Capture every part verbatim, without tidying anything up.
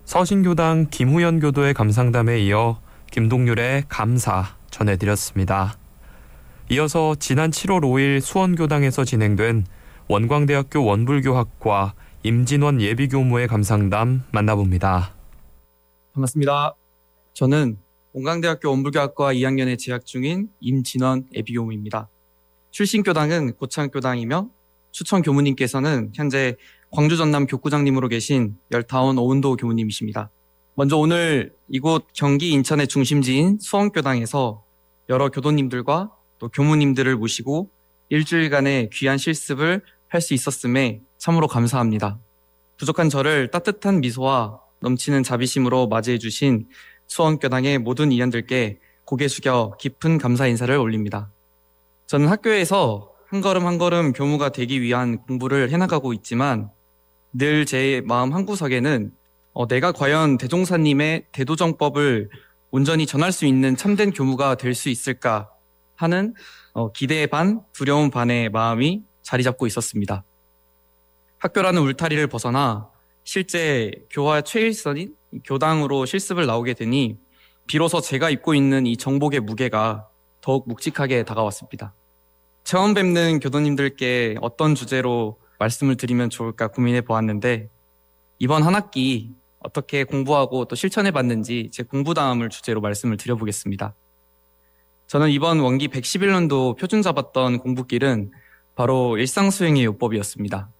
서신교당 김후연 교도의 감상담에 이어 김동률의 감사 전해드렸습니다. 이어서 지난 칠월 오일 수원교당에서 진행된 원광대학교 원불교학과 임진원 예비교무의 감상담 만나봅니다. 반갑습니다. 저는 원광대학교 원불교학과 이 학년에 재학 중인 임진원 예비교무입니다. 출신 교당은 고창교당이며 추천 교무님께서는 현재 광주 전남 교구장님으로 계신 열타운 오은도 교무님이십니다. 먼저 오늘 이곳 경기 인천의 중심지인 수원교당에서 여러 교도님들과 또 교무님들을 모시고 일주일간의 귀한 실습을 할 수 있었음에 참으로 감사합니다. 부족한 저를 따뜻한 미소와 넘치는 자비심으로 맞이해 주신 수원교당의 모든 이원들께 고개 숙여 깊은 감사 인사를 올립니다. 저는 학교에서 한 걸음 한 걸음 교무가 되기 위한 공부를 해나가고 있지만 늘 제 마음 한구석에는 어, 내가 과연 대종사님의 대도정법을 온전히 전할 수 있는 참된 교무가 될 수 있을까 하는 어, 기대 반 두려움 반의 마음이 자리 잡고 있었습니다. 학교라는 울타리를 벗어나 실제 교화 최일선인 교당으로 실습을 나오게 되니 비로소 제가 입고 있는 이 정복의 무게가 더욱 묵직하게 다가왔습니다. 처음 뵙는 교도님들께 어떤 주제로 말씀을 드리면 좋을까 고민해 보았는데 이번 한 학기 어떻게 공부하고 또 실천해 봤는지 제 공부담을 주제로 말씀을 드려보겠습니다. 저는 이번 원기 백십일 년도 표준 잡았던 공부길은 바로 일상수행의 요법이었습니다.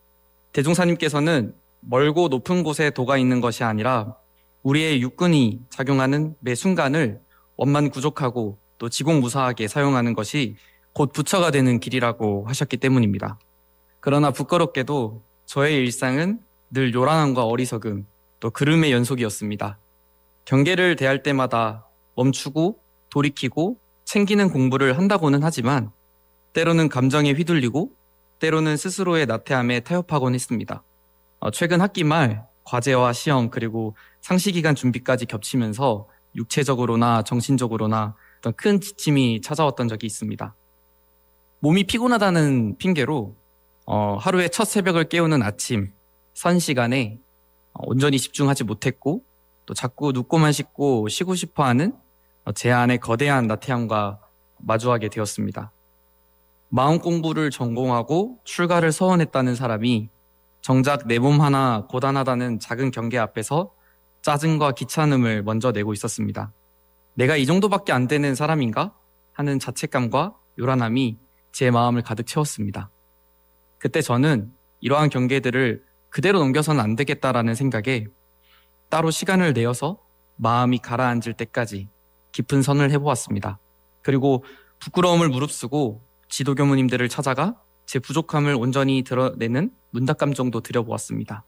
대종사님께서는 멀고 높은 곳에 도가 있는 것이 아니라 우리의 육근이 작용하는 매 순간을 원만구족하고 또 지공무사하게 사용하는 것이 곧 부처가 되는 길이라고 하셨기 때문입니다. 그러나 부끄럽게도 저의 일상은 늘 요란함과 어리석음, 또 그름의 연속이었습니다. 경계를 대할 때마다 멈추고 돌이키고 챙기는 공부를 한다고는 하지만 때로는 감정에 휘둘리고 때로는 스스로의 나태함에 타협하곤 했습니다. 최근 학기 말 과제와 시험 그리고 상시기간 준비까지 겹치면서 육체적으로나 정신적으로나 어떤 큰 지침이 찾아왔던 적이 있습니다. 몸이 피곤하다는 핑계로 어, 하루의 첫 새벽을 깨우는 아침, 선 시간에 어, 온전히 집중하지 못했고 또 자꾸 눕고만 싶고 쉬고 싶어하는 어, 제 안의 거대한 나태함과 마주하게 되었습니다. 마음 공부를 전공하고 출가를 서원했다는 사람이 정작 내 몸 하나 고단하다는 작은 경계 앞에서 짜증과 귀찮음을 먼저 내고 있었습니다. 내가 이 정도밖에 안 되는 사람인가? 하는 자책감과 요란함이 제 마음을 가득 채웠습니다. 그때 저는 이러한 경계들을 그대로 넘겨서는 안 되겠다라는 생각에 따로 시간을 내어서 마음이 가라앉을 때까지 깊은 선을 해보았습니다. 그리고 부끄러움을 무릅쓰고 지도교무님들을 찾아가 제 부족함을 온전히 드러내는 문답감 정도 드려보았습니다.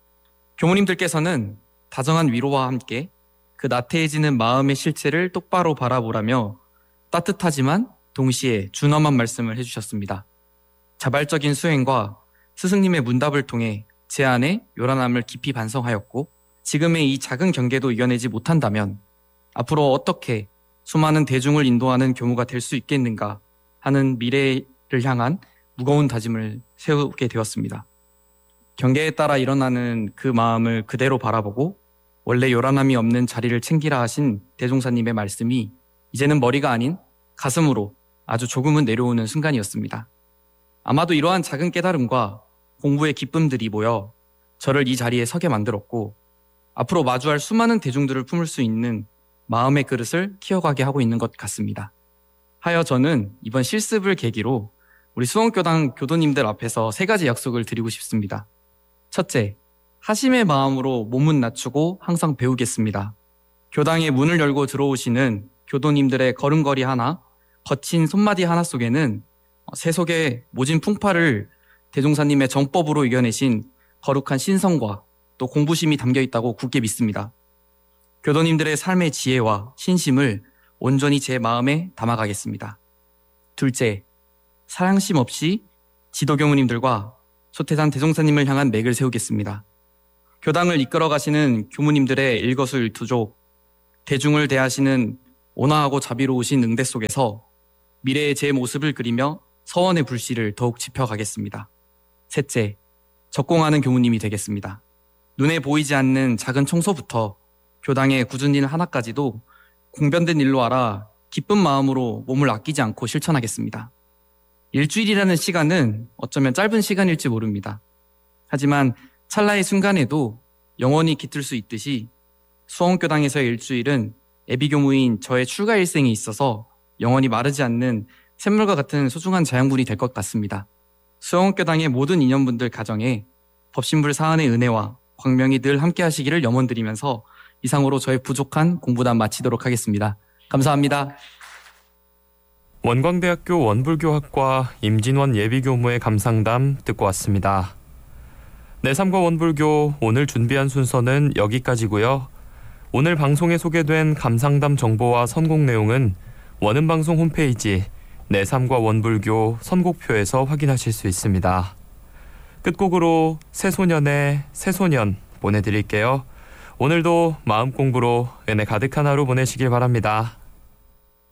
교무님들께서는 다정한 위로와 함께 그 나태해지는 마음의 실체를 똑바로 바라보라며 따뜻하지만 동시에 준엄한 말씀을 해주셨습니다. 자발적인 수행과 스승님의 문답을 통해 제 안에 요란함을 깊이 반성하였고 지금의 이 작은 경계도 이겨내지 못한다면 앞으로 어떻게 수많은 대중을 인도하는 교무가 될 수 있겠는가 하는 미래를 향한 무거운 다짐을 세우게 되었습니다. 경계에 따라 일어나는 그 마음을 그대로 바라보고 원래 요란함이 없는 자리를 챙기라 하신 대종사님의 말씀이 이제는 머리가 아닌 가슴으로 아주 조금은 내려오는 순간이었습니다. 아마도 이러한 작은 깨달음과 공부의 기쁨들이 모여 저를 이 자리에 서게 만들었고 앞으로 마주할 수많은 대중들을 품을 수 있는 마음의 그릇을 키워가게 하고 있는 것 같습니다. 하여 저는 이번 실습을 계기로 우리 수원교당 교도님들 앞에서 세 가지 약속을 드리고 싶습니다. 첫째, 하심의 마음으로 몸은 낮추고 항상 배우겠습니다. 교당의 문을 열고 들어오시는 교도님들의 걸음걸이 하나, 거친 손마디 하나 속에는 새 속의 모진 풍파를 대종사님의 정법으로 이겨내신 거룩한 신성과 또 공부심이 담겨 있다고 굳게 믿습니다. 교도님들의 삶의 지혜와 신심을 온전히 제 마음에 담아가겠습니다. 둘째, 사랑심 없이 지도교무님들과 소태산 대종사님을 향한 맥을 세우겠습니다. 교당을 이끌어 가시는 교무님들의 일거수일투족, 대중을 대하시는 온화하고 자비로우신 응대 속에서 미래의 제 모습을 그리며 서원의 불씨를 더욱 지펴가겠습니다. 셋째, 적공하는 교무님이 되겠습니다. 눈에 보이지 않는 작은 청소부터 교당의 굳은 일 하나까지도 공변된 일로 알아 기쁜 마음으로 몸을 아끼지 않고 실천하겠습니다. 일주일이라는 시간은 어쩌면 짧은 시간일지 모릅니다. 하지만 찰나의 순간에도 영원히 깃들 수 있듯이 수원교당에서의 일주일은 예비교무인 저의 출가 일생에 있어서 영원히 마르지 않는 샘물과 같은 소중한 자양분이 될 것 같습니다. 수원교당의 모든 인연분들 가정에 법신불 사안의 은혜와 광명이 늘 함께 하시기를 염원드리면서 이상으로 저의 부족한 공부담 마치도록 하겠습니다. 감사합니다. 원광대학교 원불교학과 임진원 예비교무의 감상담 듣고 왔습니다. 내삼과 원불교 오늘 준비한 순서는 여기까지고요. 오늘 방송에 소개된 감상담 정보와 선곡 내용은 원음방송 홈페이지 내삼과 원불교 선곡표에서 확인하실 수 있습니다. 끝곡으로 새소년의 새소년 보내드릴게요. 오늘도 마음 공부로 은혜 가득한 하루 보내시길 바랍니다.